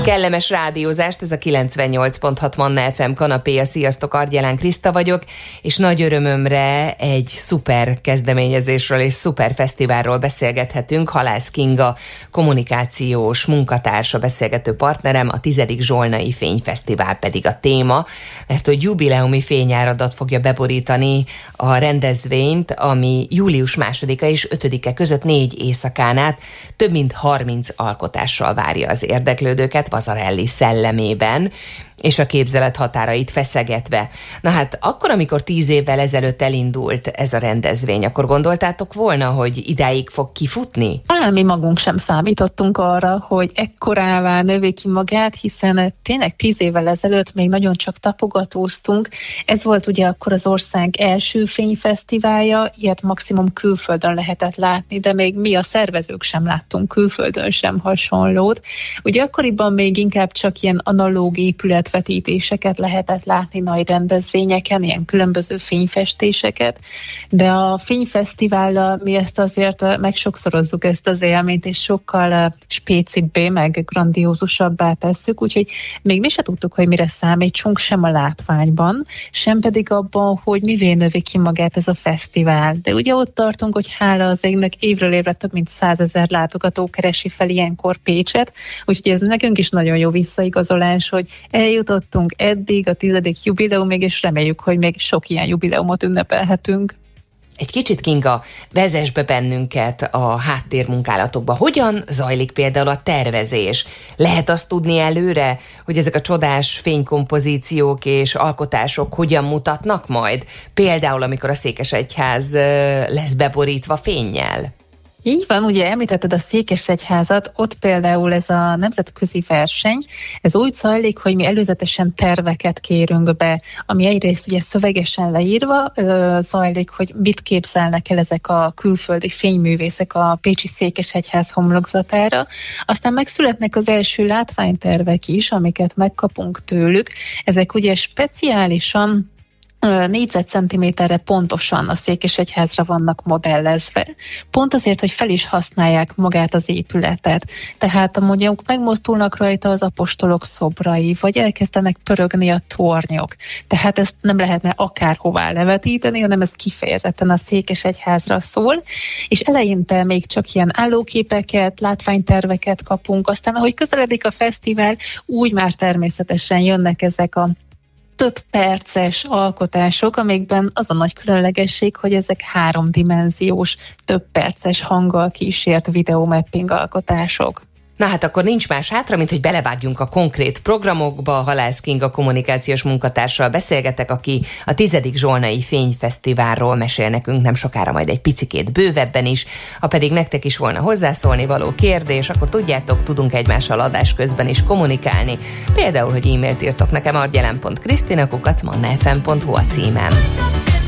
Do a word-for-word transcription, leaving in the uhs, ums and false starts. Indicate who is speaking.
Speaker 1: Kellemes rádiózást, ez a kilencvennyolc pont hat Manna ef em kanapéja. Sziasztok, Argyelán Kriszta vagyok, és nagy örömömre egy szuper kezdeményezésről és szuper fesztiválról beszélgethetünk. Halász Kinga, kommunikációs munkatársa, beszélgető partnerem, a tizedik Zsolnai Fényfesztivál pedig a téma, mert hogy jubileumi fényáradat fogja beborítani a rendezvényt, ami július másodika és ötödike között négy éjszakán át több mint harminc alkotással várja az érdeklődőket, Vasarely szellemében, és a képzelet határait feszegetve. Na hát akkor, amikor tíz évvel ezelőtt elindult ez a rendezvény, akkor gondoltátok volna, hogy idáig fog kifutni?
Speaker 2: Talán mi magunk sem számítottunk arra, hogy ekkorává növi ki magát, hiszen tényleg tíz évvel ezelőtt még nagyon csak tapogatóztunk. Ez volt ugye akkor az ország első fényfesztiválja, ilyet maximum külföldön lehetett látni, de még mi a szervezők sem láttunk külföldön sem hasonlót. Ugye akkoriban még inkább csak ilyen analóg épületvetítéseket lehetett látni nagy rendezvényeken, ilyen különböző fényfestéseket, de a fényfesztivállal mi ezt azért megsokszorozzuk ezt az élményt, és sokkal spécibbé, meg grandiózusabbá tesszük, úgyhogy még mi se tudtuk, hogy mire számítsunk, sem a látványban, sem pedig abban, hogy mivé növi ki magát ez a fesztivál. De ugye ott tartunk, hogy hála az égnek évről évre több mint százezer látogató keresi fel ilyenkor Pécset, úgyhogy ez nekünk is nagyon jó visszaigazolás, hogy eljutottunk eddig a tizedik jubileumig, és reméljük, hogy még sok ilyen jubileumot ünnepelhetünk.
Speaker 1: Egy kicsit, Kinga, vezess be bennünket a háttérmunkálatokba. Hogyan zajlik például a tervezés? Lehet azt tudni előre, hogy ezek a csodás fénykompozíciók és alkotások hogyan mutatnak majd? Például, amikor a Székesegyház lesz beborítva fénnyel?
Speaker 2: Így van, ugye említetted a Székesegyházat, ott például ez a nemzetközi verseny, ez úgy zajlik, hogy mi előzetesen terveket kérünk be, ami egyrészt ugye szövegesen leírva ö, zajlik, hogy mit képzelnek el ezek a külföldi fényművészek a pécsi Székesegyház homlokzatára. Aztán megszületnek az első látványtervek is, amiket megkapunk tőlük. Ezek ugye speciálisan négyzetcentiméterre pontosan a Székesegyházra vannak modellezve. Pont azért, hogy fel is használják magát az épületet. Tehát mondjuk megmozdulnak rajta az apostolok szobrai, vagy elkezdenek pörögni a tornyok. Tehát ezt nem lehetne akárhová levetíteni, hanem ez kifejezetten a Székesegyházra szól, és eleinte még csak ilyen állóképeket, látványterveket kapunk, aztán ahogy közeledik a fesztivál, úgy már természetesen jönnek ezek a több perces alkotások, amikben az a nagy különlegesség, hogy ezek háromdimenziós, több perces hanggal kísért videomapping alkotások.
Speaker 1: Na hát akkor nincs más hátra, mint hogy belevágjunk a konkrét programokba. Halász Kinga kommunikációs munkatársal beszélgetek, aki a tizedik Zsolnai Fényfesztiválról mesél nekünk nem sokára, majd egy picikét bővebben is. Ha pedig nektek is volna hozzászólni való kérdés, akkor tudjátok, tudunk egymással adás közben is kommunikálni. Például, hogy e-mailt írtok nekem argyelen pont krisztina kukac manna ef em pont hu a címem.